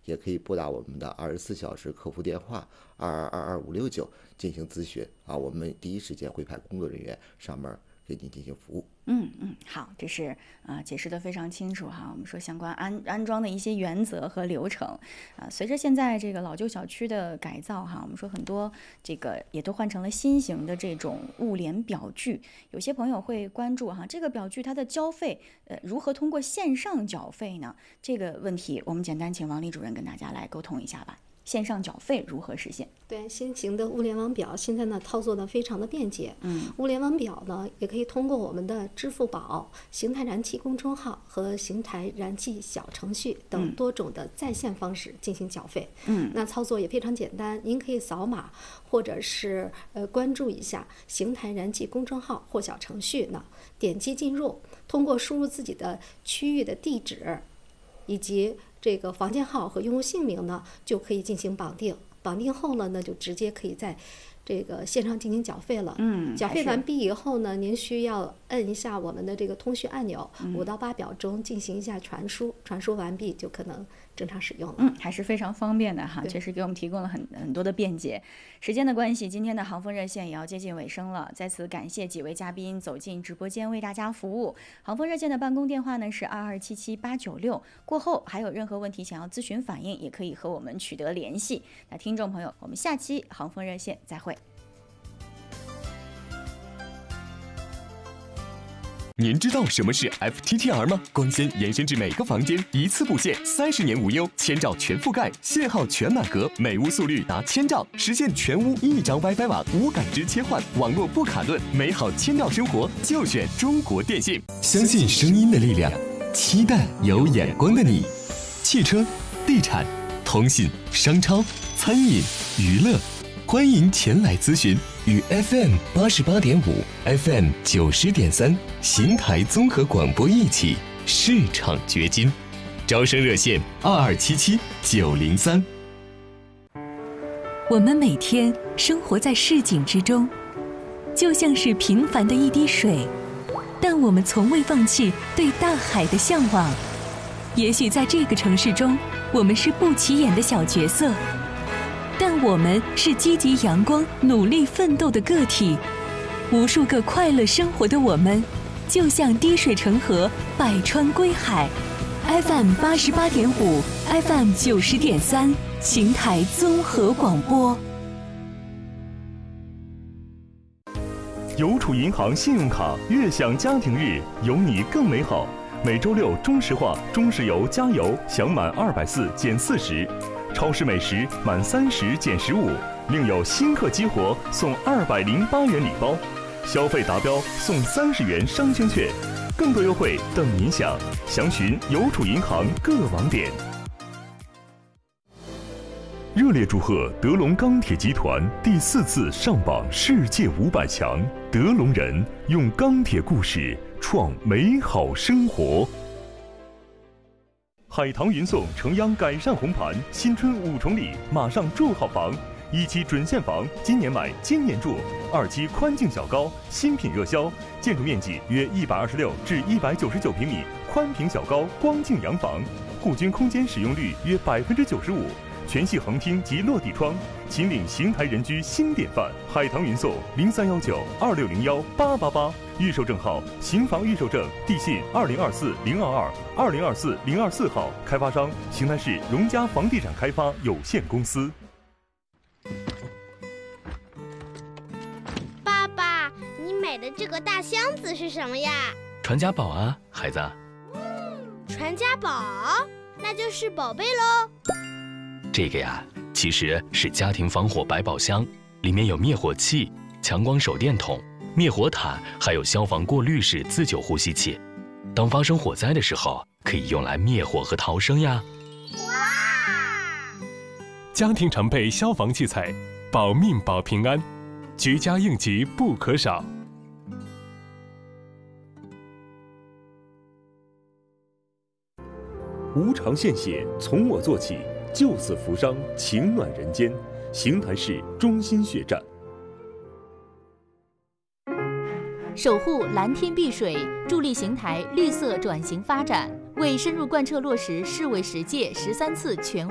也可以拨打我们的24小时客服电话22222569进行咨询啊，我们第一时间会派工作人员上门给您进行服务。 好，这是解释得非常清楚哈。我们说相关安装的一些原则和流程随着现在这个老旧小区的改造哈，我们说很多这个也都换成了新型的这种物联表具。有些朋友会关注哈，这个表具它的交费如何通过线上缴费呢？这个问题我们简单请王丽主任跟大家来沟通一下吧。线上缴费如何实现？ 对，新型的物联网表现在呢操作的非常的便捷。物联网表呢也可以通过我们的支付宝、邢台燃气公众号和邢台燃气小程序等多种的在线方式进行缴费。那操作也非常简单，您可以扫码或者是关注一下邢台燃气公众号或小程序呢，点击进入，通过输入自己的区域的地址以及这个房间号和用户姓名呢，就可以进行绑定。绑定后呢，就直接可以在这个线上进行缴费了。缴费完毕以后呢，您需要摁一下我们的这个通讯按钮，5到8秒钟进行一下传输，传输完毕就可能正常使用了。 还是非常方便的哈，确实给我们提供了很多的便捷。时间的关系，今天的航风热线也要接近尾声了，在此感谢几位嘉宾走进直播间为大家服务。航风热线的办公电话呢是2277896，过后还有任何问题想要咨询反映，也可以和我们取得联系。那听众朋友，我们下期航风热线再会。 您知道什么是 FTTR 吗？光纤延伸至每个房间，一次布线，30年无忧，1000兆全覆盖，信号全满格，每屋速率达1000兆，实现全屋1张 WiFi 网，无感知切换，网络不卡顿，美好千兆生活就选中国电信。相信声音的力量，期待有眼光的你。汽车、地产、通信、商超、餐饮、娱乐，欢迎前来咨询。与 FM 88.5、FM 90.3邢台综合广播一起市场掘金，招生热线2277903。 我们每天生活在市井之中，就像是平凡的一滴水，但我们从未放弃对大海的向往。也许在这个城市中，我们是不起眼的小角色，但我们是积极阳光、努力奋斗的个体。无数个快乐生活的我们，就像滴水成河，百川归海。FM 88.5、FM 90.3，邢台综合广播。 邮储银行信用卡悦享家庭日，有你更美好。每周六中石化、中石油加油享满240减40。超市美食满30减15，另有新客激活送208元礼包，消费达标送30元商圈券，更多优惠等您享。详询邮储银行各网点。热烈祝贺德龙钢铁集团第4次上榜世界500强，德龙人用钢铁故事创美好生活。海棠云颂城央改善红盘，新春5重礼，马上住好房。1期准现房，今年买今年住；2期宽净小高，新品热销，建筑面积约126至199平米，宽平小高光净洋房，户均空间使用率约95%，全系横厅及落地窗，秦岭邢台人居新典范。海棠云颂031926018888，预售证号邢房预售证，地信2024-022、2024-024号，开发商邢台市荣嘉房地产开发有限公司。 爸爸，你买的这个大箱子是什么呀？ 传家宝啊，孩子。 传家宝，那就是宝贝喽。 这个呀，其实是家庭防火百宝箱，里面有灭火器、强光手电筒、灭火毯，还有消防过滤式自救呼吸器。当发生火灾的时候，可以用来灭火和逃生呀。 哇！ 家庭常备消防器材，保命保平安，居家应急不可少。 无偿献血，从我做起，救死扶伤，情暖人间。邢台市中心血站。 守护蓝天碧水，助力邢台绿色转型发展，为深入贯彻落实市委10届13次全